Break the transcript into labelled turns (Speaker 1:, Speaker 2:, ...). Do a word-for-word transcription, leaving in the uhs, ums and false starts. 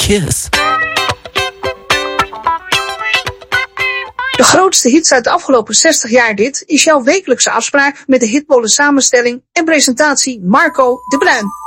Speaker 1: kiss.
Speaker 2: De grootste hits uit de afgelopen zestig jaar dit is jouw wekelijkse afspraak met de Hitbollen samenstelling en presentatie Marco de Bruin.